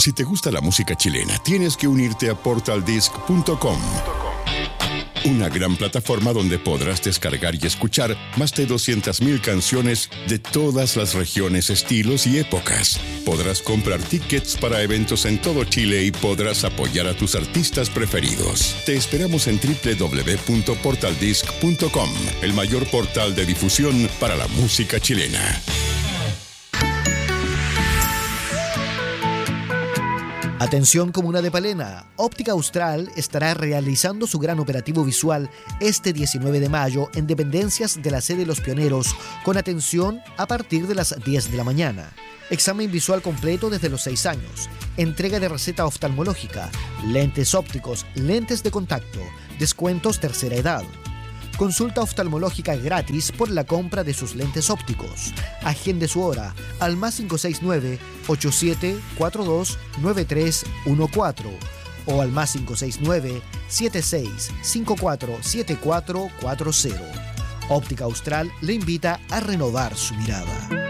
Si te gusta la música chilena, tienes que unirte a portaldisc.com. Una gran plataforma donde podrás descargar y escuchar más de 200.000 canciones de todas las regiones, estilos y épocas. Podrás comprar tickets para eventos en todo Chile y podrás apoyar a tus artistas preferidos. Te esperamos en www.portaldisc.com, el mayor portal de difusión para la música chilena. Atención comuna de Palena, Óptica Austral estará realizando su gran operativo visual este 19 de mayo en dependencias de la sede Los Pioneros, con atención a partir de las 10 de la mañana. Examen visual completo desde los 6 años, entrega de receta oftalmológica, lentes ópticos, lentes de contacto, descuentos tercera edad. Consulta oftalmológica gratis por la compra de sus lentes ópticos. Agende su hora al +569 8742 9314 o al +569 7654 7440. Óptica Austral le invita a renovar su mirada.